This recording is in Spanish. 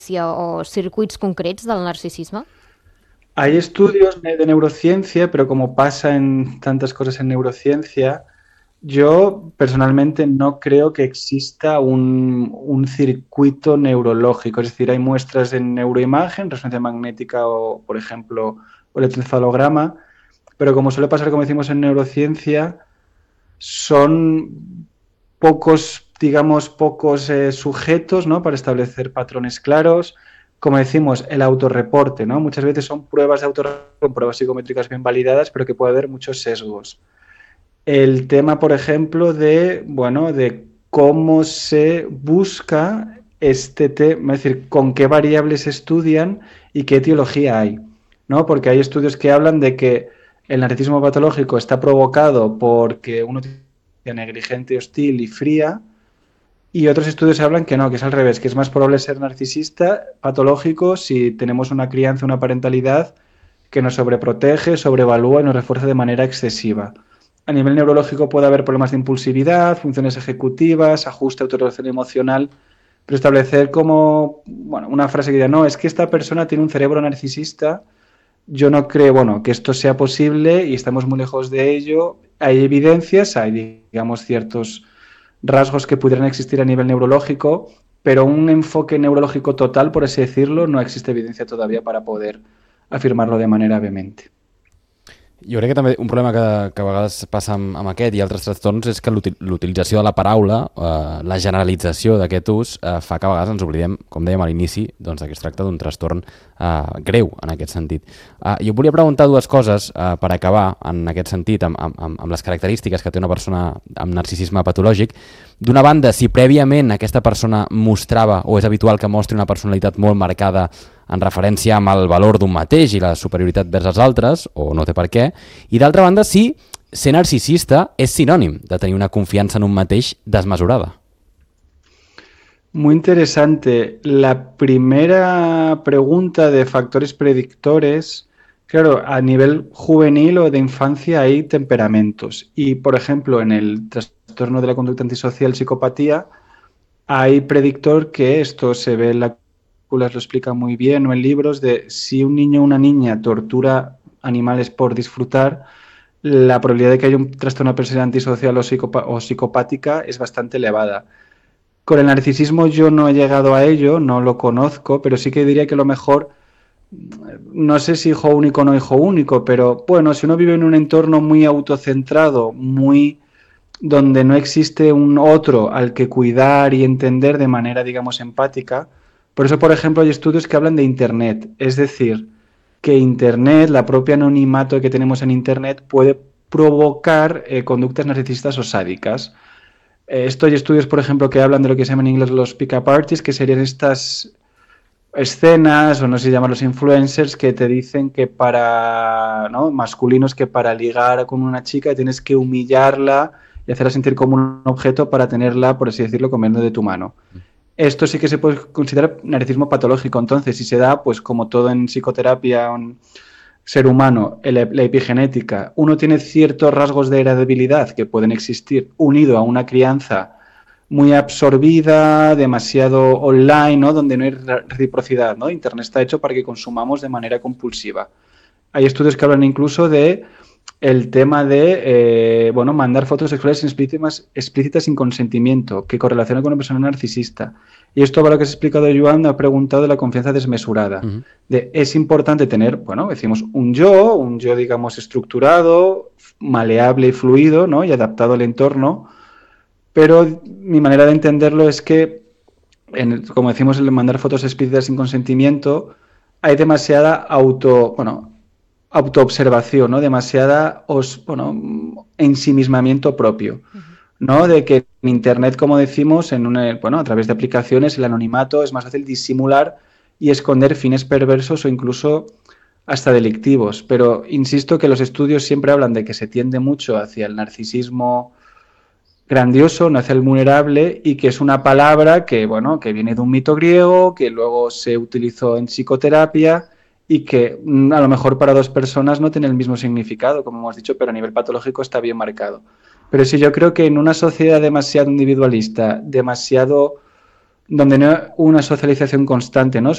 o circuits concrets del narcisisme? Hay estudios de neurociencia, pero como pasa en tantas cosas en neurociencia, yo personalmente no creo que exista un circuito neurológico. Es decir, hay muestras en neuroimagen, resonancia magnética o, por ejemplo, o electroencefalograma, pero como suele pasar, como decimos en neurociencia, son pocos, digamos, pocos sujetos, ¿no? Para establecer patrones claros. Como decimos, el autorreporte, ¿no? Muchas veces son pruebas de autorreporte, con pruebas psicométricas bien validadas, pero que puede haber muchos sesgos. El tema, por ejemplo, de, bueno, de cómo se busca este tema, es decir, con qué variables se estudian y qué etiología hay, ¿no? Porque hay estudios que hablan de que el narcisismo patológico está provocado porque uno tiene negligente, hostil y fría, y otros estudios hablan que no, que es al revés, que es más probable ser narcisista patológico si tenemos una crianza, una parentalidad que nos sobreprotege, sobrevalúa y nos refuerza de manera excesiva. A nivel neurológico puede haber problemas de impulsividad, funciones ejecutivas, ajuste, autorregulación emocional, pero establecer como, bueno, una frase que diga, no, es que esta persona tiene un cerebro narcisista, yo no creo, bueno, que esto sea posible y estamos muy lejos de ello. Hay evidencias, hay, digamos, ciertos rasgos que pudieran existir a nivel neurológico, pero un enfoque neurológico total, por así decirlo, no existe evidencia todavía para poder afirmarlo de manera vehemente. Jo crec que també un problema que a vegades passa amb aquest i altres trastorns és que l'utilització de la paraula, la generalització d'aquest ús, fa que a vegades ens oblidem, com dèiem a l'inici, doncs, que es tracta d'un trastorn greu en aquest sentit. Jo volia preguntar dues coses per acabar en aquest sentit, amb les característiques que té una persona amb narcisisme patològic. D'una banda, si prèviament aquesta persona mostrava o és habitual que mostri una personalitat molt marcada en referència amb el valor d'un mateix i la superioritat vers els altres, o no té per què, i d'altra banda, si ser narcisista és sinònim de tenir una confiança en un mateix desmesurada. Muy interesante. La primera pregunta de factores predictores, claro, a nivel juvenil o de infancia hay temperamentos. Y, por ejemplo, en el trastorno de la conducta antisocial, psicopatía, hay predictor que esto se ve en la lo explica muy bien o en libros de si un niño o una niña tortura animales por disfrutar, la probabilidad de que haya un trastorno de personalidad antisocial o psicopática es bastante elevada. Con el narcisismo yo no he llegado a ello, no lo conozco, pero sí que diría que lo mejor, no sé si hijo único o no hijo único, pero bueno, si uno vive en un entorno muy autocentrado, muy donde no existe un otro al que cuidar y entender de manera, digamos, empática. Por eso, por ejemplo, hay estudios que hablan de Internet, es decir, que Internet, la propia anonimato que tenemos en Internet, puede provocar conductas narcisistas o sádicas. Esto hay estudios, por ejemplo, que hablan de lo que se llama en inglés los pick-up artists, que serían estas escenas, o no sé si llaman los influencers, que te dicen que para, ¿no? Masculinos, que para ligar con una chica tienes que humillarla y hacerla sentir como un objeto para tenerla, por así decirlo, comiendo de tu mano. Esto sí que se puede considerar narcisismo patológico. Entonces, si se da, pues como todo en psicoterapia, un ser humano, la epigenética, uno tiene ciertos rasgos de heredabilidad que pueden existir unido a una crianza muy absorbida, demasiado online, ¿no? Donde no hay reciprocidad, ¿no? Internet está hecho para que consumamos de manera compulsiva. Hay estudios que hablan incluso de el tema de, bueno, mandar fotos sexuales explícitas sin consentimiento, que correlaciona con una persona narcisista. Y esto, para lo que has explicado, Joan, me ha preguntado de la confianza desmesurada. Es importante tener, bueno, decimos, un yo, digamos, estructurado, maleable y fluido, ¿no? Y adaptado al entorno, pero mi manera de entenderlo es que, como decimos, el mandar fotos explícitas sin consentimiento, hay demasiada autoobservación, ¿no? Demasiada ensimismamiento propio, ¿no? De que en Internet, como decimos, a través de aplicaciones, el anonimato es más fácil disimular y esconder fines perversos o incluso hasta delictivos. Pero insisto que los estudios siempre hablan de que se tiende mucho hacia el narcisismo grandioso, no hacia el vulnerable, y que es una palabra que, bueno, que viene de un mito griego, que luego se utilizó en psicoterapia y que a lo mejor para dos personas no tiene el mismo significado, como hemos dicho, pero a nivel patológico está bien marcado. Pero sí, yo creo que en una sociedad demasiado individualista, demasiado donde no hay una socialización constante, ¿no?